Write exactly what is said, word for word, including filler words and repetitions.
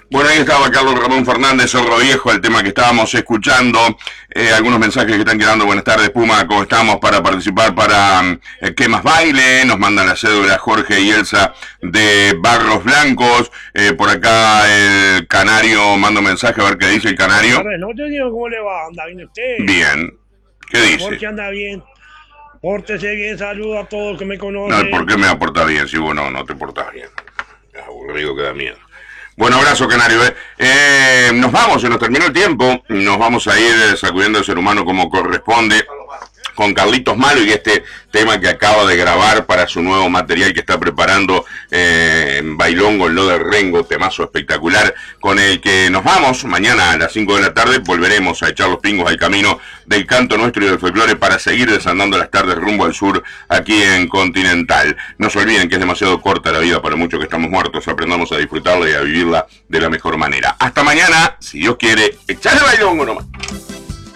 Bueno, ahí estaba Carlos Ramón Fernández, Zorro Viejo, el tema que estábamos escuchando. Eh, algunos mensajes que están quedando. Buenas tardes, Puma, ¿cómo estamos? Para participar para eh, ¿Qué más baile? Nos mandan la cédula Jorge y Elsa de Barros Blancos. Eh, por acá el Canario manda un mensaje, a ver qué dice el Canario. A ver, no te digo cómo le va, anda bien usted. Bien. ¿Qué dice? Porque anda bien. Pórtese bien, saluda a todos los que me conocen. No, ¿por qué me aporta bien si vos no, no te portás bien? Es aburrido que da miedo. Bueno, abrazo, Canario. ¿eh? Eh, nos vamos, se nos terminó el tiempo. Nos vamos a ir sacudiendo al ser humano como corresponde con Carlitos Malo y este tema que acaba de grabar para su nuevo material que está preparando eh, en Bailongo, en Lo de Rengo, temazo espectacular, con el que nos vamos. Mañana a las cinco de la tarde volveremos a echar los pingos al camino del canto nuestro y del folclore para seguir desandando las tardes rumbo al sur aquí en Continental. No se olviden que es demasiado corta la vida para muchos que estamos muertos. Aprendamos a disfrutarla y a vivirla de la mejor manera. Hasta mañana, si Dios quiere, echar el bailongo nomás.